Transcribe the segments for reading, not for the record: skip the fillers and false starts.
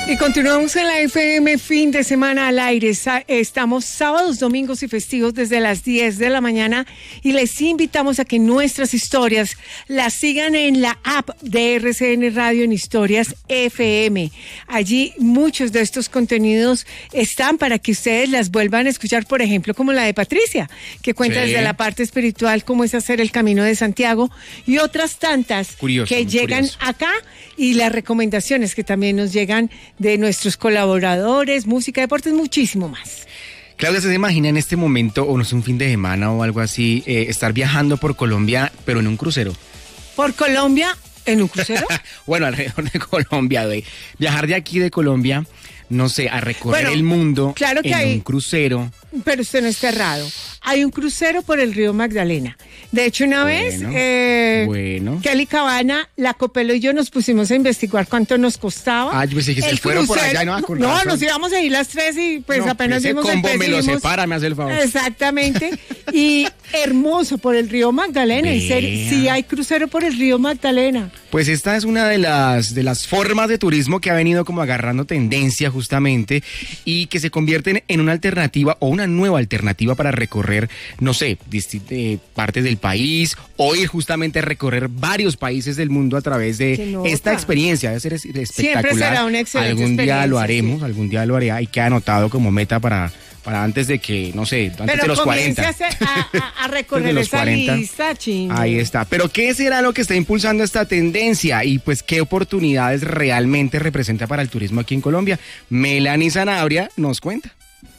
Y continuamos en la FM fin de semana al aire. Estamos sábados, domingos y festivos desde las 10 de la mañana y les invitamos a que nuestras historias las sigan en la app de RCN Radio en Historias FM. Allí muchos de estos contenidos están para que ustedes las vuelvan a escuchar, por ejemplo, como la de Patricia, que cuenta desde la parte espiritual cómo es hacer el Camino de Santiago y otras tantas que llegan acá, y las recomendaciones que también nos llegan de nuestros colaboradores, música, deportes, muchísimo más. Claudia, ¿se imagina en este momento, o no sé, un fin de semana o algo así, estar viajando por Colombia, pero en un crucero? ¿Por Colombia en un crucero? Bueno, alrededor de Colombia, viajar de aquí de Colombia, no sé, a recorrer el mundo, claro que en un crucero. Pero usted no está errado. Hay un crucero por el río Magdalena. De hecho, una vez, Kelly Cabana, la Copelo y yo nos pusimos a investigar cuánto nos costaba. Ah, yo pensé que se fueron por allá y no con razón. No, nos íbamos a ir las tres y pues no, apenas vimos el precio. Me lo separa, me hace el favor. Exactamente. Y hermoso por el río Magdalena. En serio, sí hay crucero por el río Magdalena. Pues esta es una de las formas de turismo que ha venido como agarrando tendencia justamente y que se convierten en una alternativa o una nueva alternativa para recorrer, no sé, partes del país o ir justamente a recorrer varios países del mundo a través de esta experiencia. Debe ser espectacular. Siempre será una excelente algún día lo haremos, sí. Algún día lo haré y queda anotado como meta para antes de que, no sé, antes pero de los 40. A recorrer esa 40, lista, chino. Ahí está. Pero ¿qué será lo que está impulsando esta tendencia? Y pues, ¿qué oportunidades realmente representa para el turismo aquí en Colombia? Melanie Zanabria nos cuenta.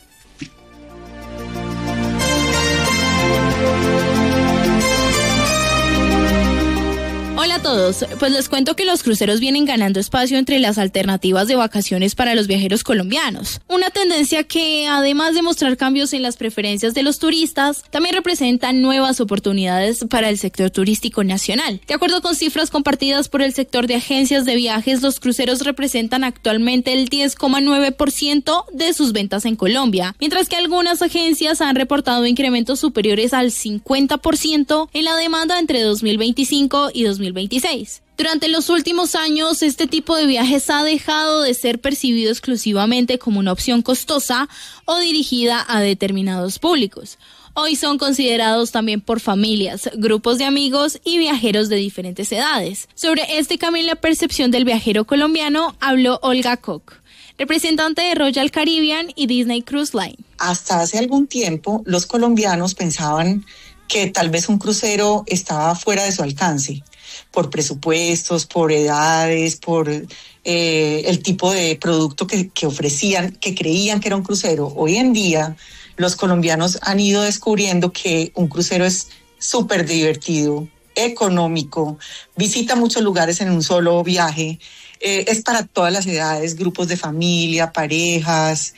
Hola a todos, pues les cuento que los cruceros vienen ganando espacio entre las alternativas de vacaciones para los viajeros colombianos. Una tendencia que, además de mostrar cambios en las preferencias de los turistas, también representa nuevas oportunidades para el sector turístico nacional. De acuerdo con cifras compartidas por el sector de agencias de viajes, los cruceros representan actualmente el 10,9% de sus ventas en Colombia, mientras que algunas agencias han reportado incrementos superiores al 50% en la demanda entre 2025 y 2026. Durante los últimos años, este tipo de viajes ha dejado de ser percibido exclusivamente como una opción costosa o dirigida a determinados públicos. Hoy son considerados también por familias, grupos de amigos y viajeros de diferentes edades. Sobre este cambio en la percepción del viajero colombiano habló Olga Koch, representante de Royal Caribbean y Disney Cruise Line. Hasta hace algún tiempo, los colombianos pensaban que tal vez un crucero estaba fuera de su alcance, por presupuestos, por edades, por el tipo de producto que ofrecían, que creían que era un crucero. Hoy en día, los colombianos han ido descubriendo que un crucero es súper divertido, económico, visita muchos lugares en un solo viaje, es para todas las edades, grupos de familia, parejas,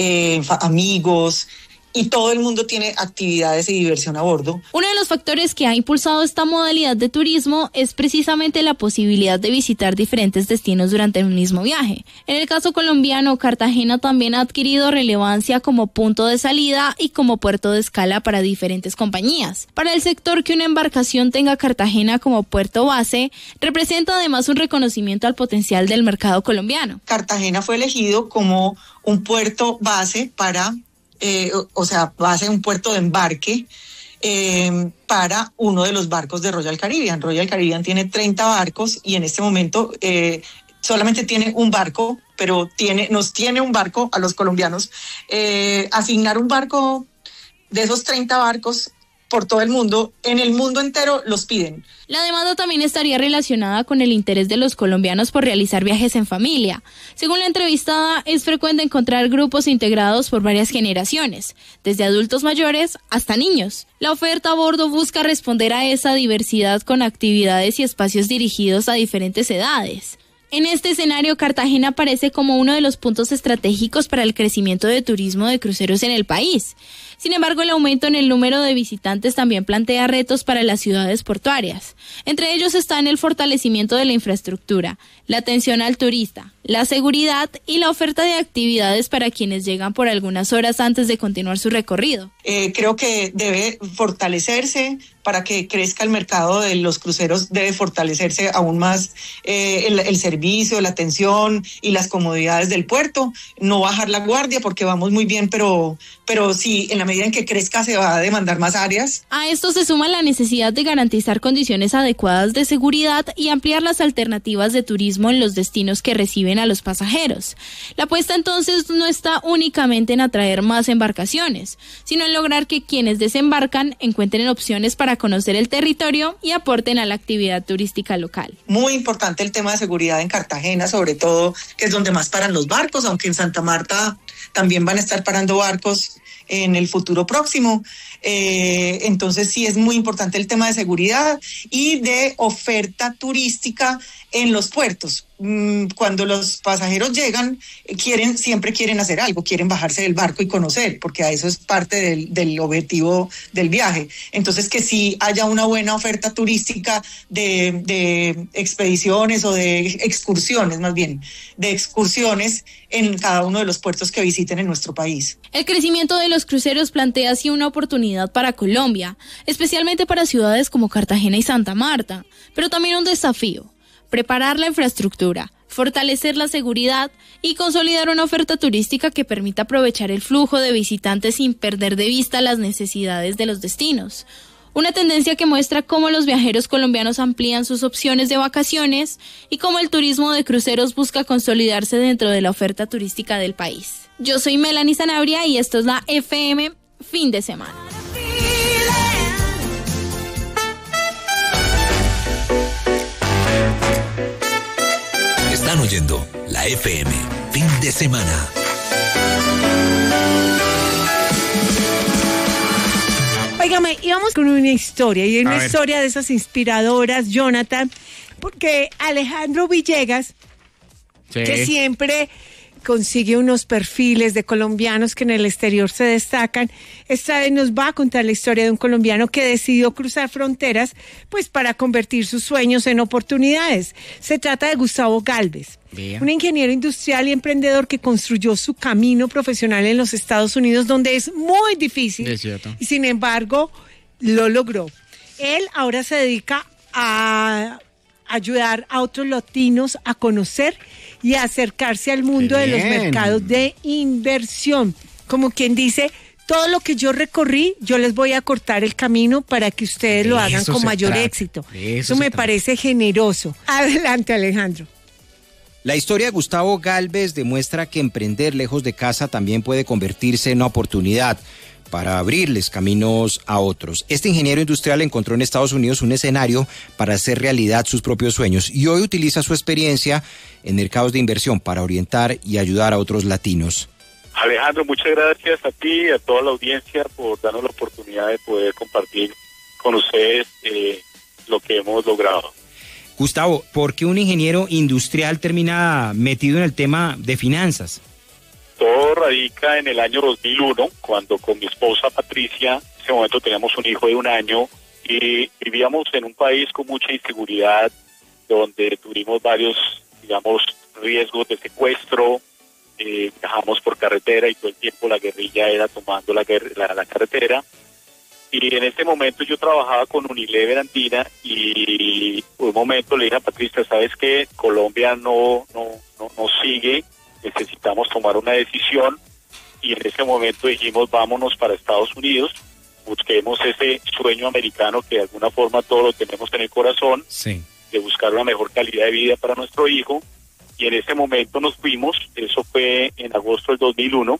amigos. Y todo el mundo tiene actividades y diversión a bordo. Uno de los factores que ha impulsado esta modalidad de turismo es precisamente la posibilidad de visitar diferentes destinos durante un mismo viaje. En el caso colombiano, Cartagena también ha adquirido relevancia como punto de salida y como puerto de escala para diferentes compañías. Para el sector, que una embarcación tenga Cartagena como puerto base representa además un reconocimiento al potencial del mercado colombiano. Cartagena fue elegido como un puerto base para un puerto de embarque para uno de los barcos de Royal Caribbean. Royal Caribbean tiene 30 barcos y en este momento solamente tiene un barco, pero nos tiene un barco a los colombianos. Asignar un barco de esos 30 barcos por todo el mundo, en el mundo entero los piden. La demanda también estaría relacionada con el interés de los colombianos por realizar viajes en familia. Según la entrevistada, es frecuente encontrar grupos integrados por varias generaciones, desde adultos mayores hasta niños. La oferta a bordo busca responder a esa diversidad con actividades y espacios dirigidos a diferentes edades. En este escenario, Cartagena aparece como uno de los puntos estratégicos para el crecimiento de turismo de cruceros en el país. Sin embargo, el aumento en el número de visitantes también plantea retos para las ciudades portuarias. Entre ellos están el fortalecimiento de la infraestructura, la atención al turista, la seguridad y la oferta de actividades para quienes llegan por algunas horas antes de continuar su recorrido. Creo que debe fortalecerse para que crezca el mercado de los cruceros, debe fortalecerse aún más el servicio, la atención y las comodidades del puerto, no bajar la guardia porque vamos muy bien, pero sí, en la medida en que crezca se va a demandar más áreas. A esto se suma la necesidad de garantizar condiciones adecuadas de seguridad y ampliar las alternativas de turismo en los destinos que reciben a los pasajeros. La apuesta entonces no está únicamente en atraer más embarcaciones, sino en lograr que quienes desembarcan encuentren opciones para conocer el territorio y aporten a la actividad turística local. Muy importante el tema de seguridad en Cartagena, sobre todo, que es donde más paran los barcos, aunque en Santa Marta también van a estar parando barcos en el futuro próximo. Entonces sí es muy importante el tema de seguridad y de oferta turística en los puertos. Cuando los pasajeros llegan, siempre quieren hacer algo, quieren bajarse del barco y conocer, porque a eso es parte del objetivo del viaje. Entonces que sí haya una buena oferta turística de expediciones o de excursiones, más bien, de excursiones en cada uno de los puertos que visiten en nuestro país. El crecimiento de los cruceros plantea así una oportunidad para Colombia, especialmente para ciudades como Cartagena y Santa Marta, pero también un desafío: preparar la infraestructura, fortalecer la seguridad y consolidar una oferta turística que permita aprovechar el flujo de visitantes sin perder de vista las necesidades de los destinos. Una tendencia que muestra cómo los viajeros colombianos amplían sus opciones de vacaciones y cómo el turismo de cruceros busca consolidarse dentro de la oferta turística del país. Yo soy Melanie Sanabria y esto es la FM Fin de Semana. Están oyendo la FM Fin de Semana. Óigame, íbamos con una historia, y una historia de esas inspiradoras, Jonathan, porque Alejandro Villegas, que siempre consigue unos perfiles de colombianos que en el exterior se destacan, esta vez nos va a contar la historia de un colombiano que decidió cruzar fronteras pues para convertir sus sueños en oportunidades. Se trata de Gustavo Gálvez, un ingeniero industrial y emprendedor que construyó su camino profesional en los Estados Unidos, donde es muy difícil, y sin embargo lo logró. Él ahora se dedica a ayudar a otros latinos a conocer y a acercarse al mundo de los mercados de inversión. Como quien dice, todo lo que yo recorrí, yo les voy a cortar el camino para que ustedes lo hagan con mayor éxito. Eso me parece generoso. Adelante, Alejandro. La historia de Gustavo Gálvez demuestra que emprender lejos de casa también puede convertirse en una oportunidad para abrirles caminos a otros. Este ingeniero industrial encontró en Estados Unidos un escenario para hacer realidad sus propios sueños y hoy utiliza su experiencia en mercados de inversión para orientar y ayudar a otros latinos. Alejandro, muchas gracias a ti y a toda la audiencia por darnos la oportunidad de poder compartir con ustedes lo que hemos logrado. Gustavo, ¿por qué un ingeniero industrial termina metido en el tema de finanzas? Todo radica en el año 2001, cuando con mi esposa Patricia, en ese momento teníamos un hijo de 1 año, y vivíamos en un país con mucha inseguridad, donde tuvimos varios, digamos, riesgos de secuestro, viajamos por carretera y todo el tiempo la guerrilla era tomando la carretera. Y en ese momento yo trabajaba con Unilever Andina y por un momento le dije a Patricia, ¿sabes qué? Colombia no sigue, necesitamos tomar una decisión, y en ese momento dijimos vámonos para Estados Unidos, busquemos ese sueño americano que de alguna forma todos lo tenemos en el corazón, de buscar una mejor calidad de vida para nuestro hijo, y en ese momento nos fuimos. Eso fue en agosto del 2001,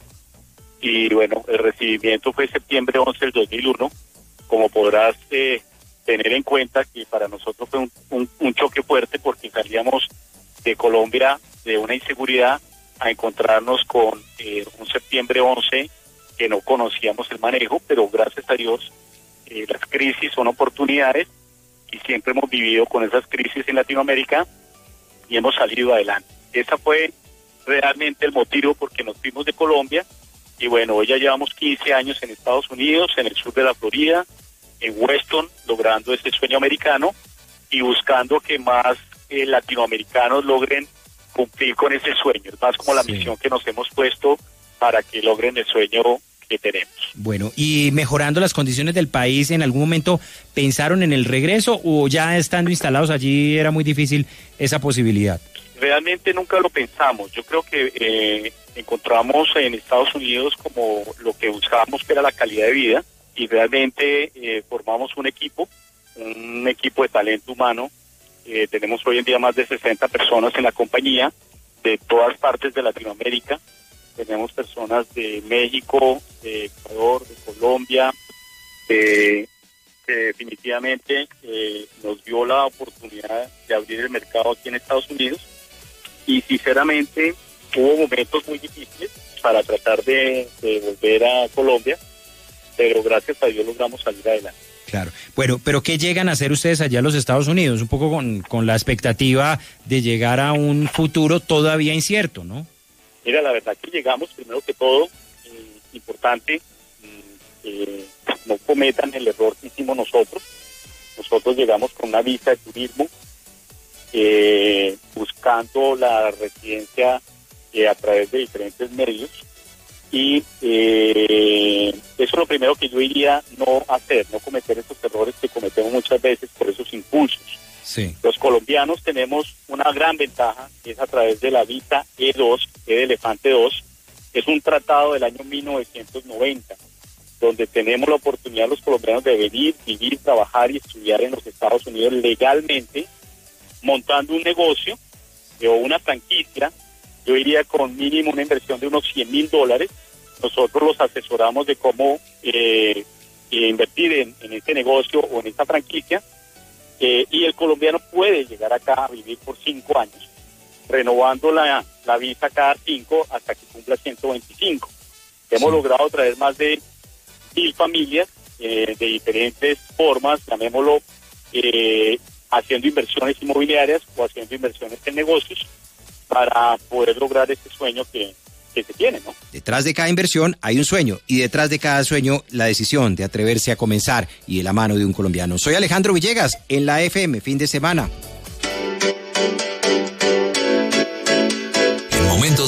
y bueno, el recibimiento fue septiembre 11 del 2001, como podrás tener en cuenta que para nosotros fue un choque fuerte, porque salíamos de Colombia de una inseguridad a encontrarnos con un septiembre 11 que no conocíamos el manejo, pero gracias a Dios las crisis son oportunidades y siempre hemos vivido con esas crisis en Latinoamérica y hemos salido adelante. Ese fue realmente el motivo porque nos fuimos de Colombia y bueno, hoy ya llevamos 15 años en Estados Unidos, en el sur de la Florida, en Weston, logrando este sueño americano y buscando que más latinoamericanos logren cumplir con ese sueño. Es más como la misión que nos hemos puesto para que logren el sueño que tenemos. Bueno, y mejorando las condiciones del país, ¿en algún momento pensaron en el regreso o ya estando instalados allí era muy difícil esa posibilidad? Realmente nunca lo pensamos. Yo creo que encontramos en Estados Unidos como lo que buscábamos, que era la calidad de vida, y realmente formamos un equipo de talento humano. Tenemos hoy en día más de 60 personas en la compañía de todas partes de Latinoamérica. Tenemos personas de México, de Ecuador, de Colombia, que definitivamente nos dio la oportunidad de abrir el mercado aquí en Estados Unidos. Y sinceramente hubo momentos muy difíciles para tratar de volver a Colombia, pero gracias a Dios logramos salir adelante. Claro. Bueno, pero ¿qué llegan a hacer ustedes allá a los Estados Unidos? Un poco con la expectativa de llegar a un futuro todavía incierto, ¿no? Mira, la verdad que llegamos, primero que todo, importante, no cometan el error que hicimos nosotros. Nosotros llegamos con una visa de turismo, buscando la residencia a través de diferentes medios, y eso es lo primero que yo iría no hacer, no cometer esos errores que cometemos muchas veces por esos impulsos. Sí. Los colombianos tenemos una gran ventaja, que es a través de la visa E2, E de Elefante 2, es un tratado del año 1990, donde tenemos la oportunidad los colombianos de venir, vivir, trabajar y estudiar en los Estados Unidos legalmente, montando un negocio o una franquicia. Yo iría con mínimo una inversión de unos $100,000. Nosotros los asesoramos de cómo invertir en este negocio o en esta franquicia, y el colombiano puede llegar acá a vivir por 5 años, renovando la visa cada 5 hasta que cumpla 125. Hemos logrado traer más de 1,000 familias de diferentes formas, llamémoslo, haciendo inversiones inmobiliarias o haciendo inversiones en negocios, para poder lograr este sueño que se tiene, ¿no? Detrás de cada inversión hay un sueño, y detrás de cada sueño la decisión de atreverse a comenzar y de la mano de un colombiano. Soy Alejandro Villegas en la FM Fin de Semana. En momentos